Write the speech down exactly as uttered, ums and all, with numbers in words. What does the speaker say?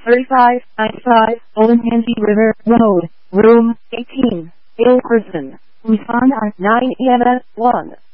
thirty-five ninety-five Olentangy River Road, Room eighteen, Ilkirsten, Louisiana nine E M S one.